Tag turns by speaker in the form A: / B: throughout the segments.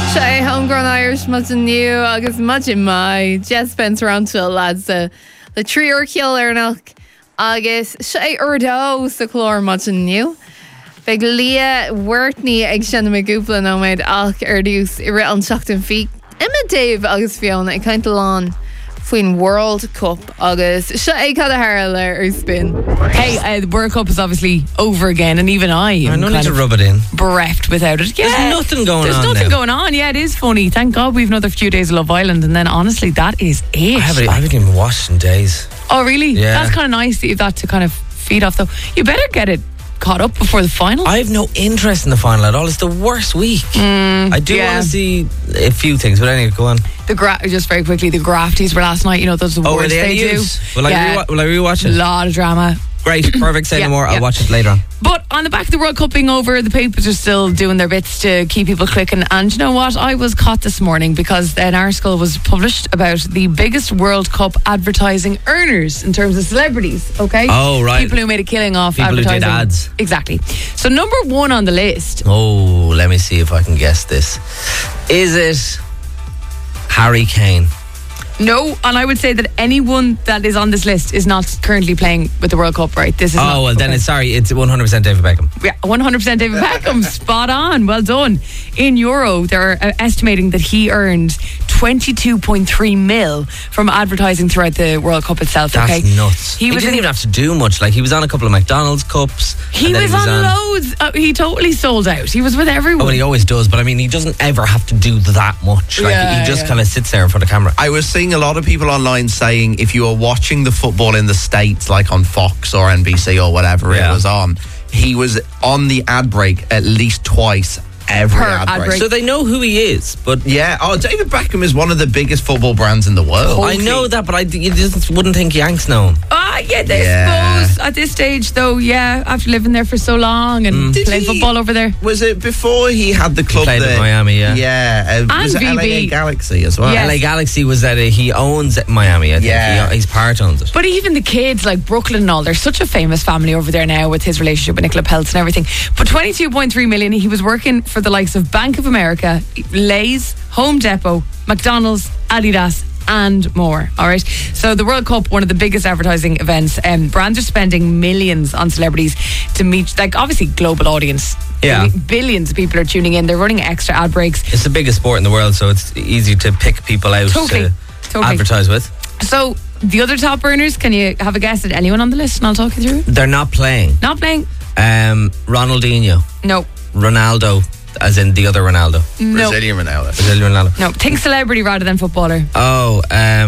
A: sé homegrown Irish much new agus much in mai Jess Spencer onto lads the trí or kill arnach agus sé urdó sa chlór much new. Beg Leah Wertney ag sinna me gúpla nó méid ach dús I ri an seachtain fi. Emma Dave agus Fiona ag caint lán faoin World Cup agus sé ag cad a hair ar spin.
B: Hey, the World Cup is obviously over again, and even I am
C: no need to rub it in.
B: Bereft without it. Yeah,
C: There's nothing going on.
B: There's nothing
C: now.
B: going on. Yeah, it is funny. Thank God we've another few days of Love Island, and then honestly, that is it.
C: I haven't even watched in days.
B: Oh, really?
C: Yeah.
B: That's kind of nice that you've that to kind of feed off, though. You better get it caught up before the final.
C: I have no interest in the final at all. It's the worst week. I do want to see a few things, but anyway, go on.
B: Just very quickly, the Grafties were last night. You know, those awards they do.
C: Will I rewatch it?
B: A lot of drama.
C: Great, perfect. Say no more. I'll watch it later on.
B: But on the back of the World Cup being over, the papers are still doing their bits to keep people clicking. And you know what? I was caught this morning because an article was published about the biggest World Cup advertising earners in terms of celebrities, okay?
C: Oh, right.
B: People who made a killing off
C: People
B: advertising.
C: who did ads.
B: Exactly. So number one on the list.
C: Oh, let me see if I can guess this. Is it Harry Kane?
B: No, and I would say that anyone that is on this list is not currently playing with the World Cup, right? This is not,
C: well, then it's 100% David Beckham.
B: Yeah, 100% David Beckham. Spot on. Well done. In euro, they're estimating that he earned 22.3 mil from advertising throughout the World Cup itself.
C: That's nuts. He didn't even have to do much. Like, he was on a couple of McDonald's cups.
B: He was on loads. He totally sold out. He was with everyone.
C: Oh, well, he always does. But I mean, he doesn't ever have to do that much. Like, he just kind of sits there in front of the camera.
D: I was seeing a lot of people online saying if you are watching the football in the States, like on Fox or NBC or whatever it was on, he was on the ad break at least twice every ad break.
C: So they know who he is, but
D: David Beckham is one of the biggest football brands in the world.
C: I know that, but you just wouldn't think Yanks know him.
B: I suppose at this stage, though, after living there for so long and playing football over there.
D: Was it before he had the club
C: played
D: there?
C: at Miami,
D: and was it
B: VB.
D: LA Galaxy as well?
B: Yes.
C: LA Galaxy was that he owns Miami, I think. His part owns it.
B: But even the kids, like Brooklyn and all, they're such a famous family over there now with his relationship with Nicola Peltz and everything. But 22.3 million, he was working for the likes of Bank of America, Lay's, Home Depot, McDonald's, Adidas, and more. All right. So the World Cup, one of the biggest advertising events. Brands are spending millions on celebrities to meet, like, obviously global audience.
C: Yeah.
B: Billions of people are tuning in. They're running extra ad breaks.
C: It's the biggest sport in the world, so it's easy to pick people out to advertise with.
B: So the other top earners, can you have a guess at anyone on the list and I'll talk you through?
C: They're not playing.
B: Not playing?
C: Ronaldinho.
B: No.
C: Ronaldo, as in the other Ronaldo.
B: No.
D: Brazilian Ronaldo.
B: No. Think celebrity rather than footballer.
C: Oh,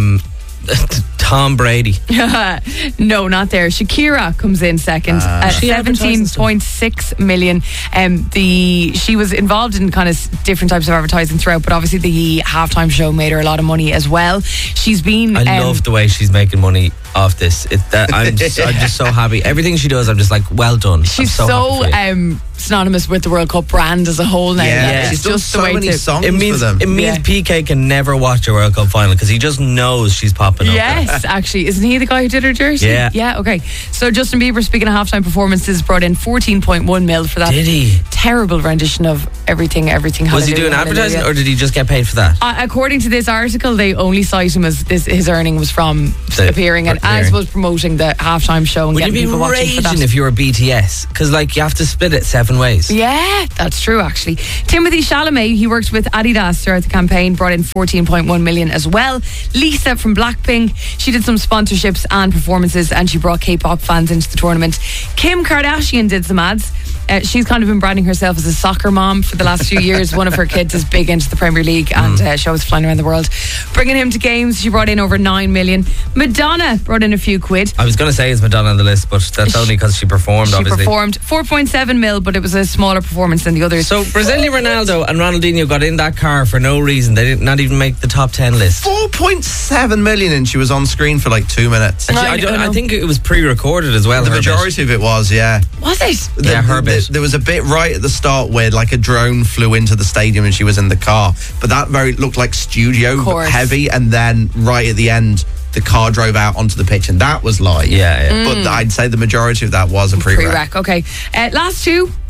C: Tom Brady.
B: No, not there. Shakira comes in second at 17.6 million. She was involved in kind of different types of advertising throughout, but obviously the halftime show made her a lot of money as well. She's been.
C: I love the way she's making money off this. I'm just so happy. Everything she does, I'm just like, well done.
B: She's so synonymous with the World Cup brand as a whole now.
D: Yeah,
B: it's just
D: so many songs
C: it means,
D: for them.
C: It means PK can never watch a World Cup final because he just knows she's popping up.
B: Yes, actually. Isn't he the guy who did her jersey?
C: Yeah.
B: Yeah, okay. So Justin Bieber, speaking of halftime performances, brought in 14.1 mil for that.
C: Did he?
B: Terrible rendition of Everything.
C: Was he doing advertising or did he just get paid for that?
B: According to this article, they only cite him as his earning was from appearing and as was promoting the halftime show and getting people watching for that.
C: Would you be raging if you were BTS? Because like you have to split it 7 ways.
B: Yeah, that's true actually. Timothy Chalamet, he worked with Adidas throughout the campaign, brought in 14.1 million as well. Lisa from Blackpink, she did some sponsorships and performances and she brought K-pop fans into the tournament. Kim Kardashian did some ads. She's kind of been branding herself as a soccer mom for the last few years. One of her kids is big into the Premier League and she was flying around the world. Bringing him to games, she brought in over 9 million. Madonna brought in a few quid.
C: I was going to say is Madonna on the list, but that's only because she performed, obviously.
B: She performed 4.7 mil, but it was a smaller performance than the others.
C: So Brazilian Ronaldo and Ronaldinho got in that car for no reason. They did not even make the top 10 list.
D: 4.7 million and she was on screen for like 2 minutes.
C: I think it was pre-recorded as well.
D: The majority of it was, yeah.
B: Was it?
C: Yeah, her bit.
D: There was a bit right at the start where like a drone flew into the stadium and she was in the car, but that looked like studio heavy, and then right at the end the car drove out onto the pitch and that was live.
C: Yeah.
D: But I'd say the majority of that was a pre-rec.
B: Okay. Last two.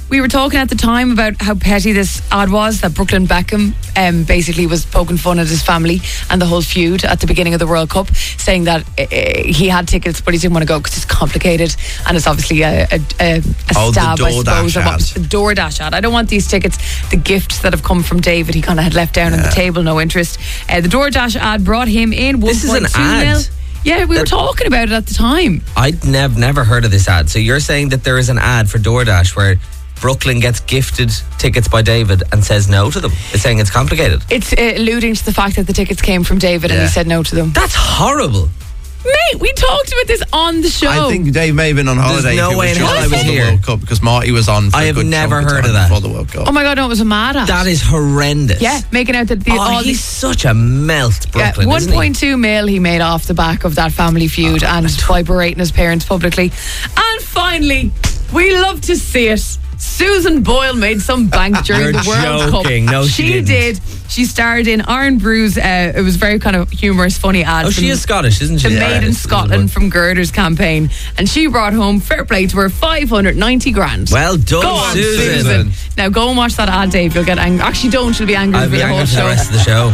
B: we were talking at the time about how petty this ad was, that Brooklyn Beckham basically was poking fun at his family and the whole feud at the beginning of the World Cup, saying that he had tickets but he didn't want to go because it's complicated, and it's obviously a stab, I suppose, of what was the DoorDash ad. I don't want these tickets, the gifts that have come from David, he kind of had left down on the table, no interest. The DoorDash ad brought him in 1.2
C: This is an ad?
B: mil. Yeah, we were talking about it at the time.
C: I'd never heard of this ad. So you're saying that there is an ad for DoorDash where Brooklyn gets gifted tickets by David and says no to them. It's saying it's complicated.
B: It's alluding to the fact that the tickets came from David and he said no to them.
C: That's horrible.
B: Mate, we talked about this on the show.
D: I think Dave may have been on holiday.
C: no way in hell I was
D: before the
C: here.
D: World Cup, because Marty was on for
C: I
D: a
C: have
D: good
C: never
D: chunk
C: heard
D: time
C: of that.
D: before the World Cup.
B: Oh my God, no, it was a mad ad.
C: That is horrendous.
B: Yeah, making out that
C: he's such a melt, Brooklyn, isn't he?
B: 1.2 mil he made off the back of that family feud and by berating his parents publicly. And finally, we love to see it. Susan Boyle made some bank during
C: You're
B: the World
C: joking.
B: Cup.
C: No, she
B: did. She starred in Iron Brews. It was very kind of humorous, funny ad.
C: Oh, she is Scottish, isn't she?
B: The Made in Scotland from Girders campaign. And she brought home, fair play to her, 590 grand.
C: Well done,
B: Go on,
C: Susan.
B: Now go and watch that ad, Dave. You'll get angry. Actually, don't. You'll be angry
C: I'll
B: for
C: be
B: the whole
C: angry for the
B: show.
C: rest of the show.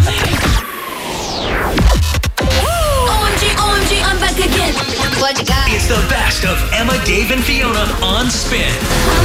E: OMG, I'm back again. What you got?
F: It's the best of Emma, Dave, and Fiona on Spin.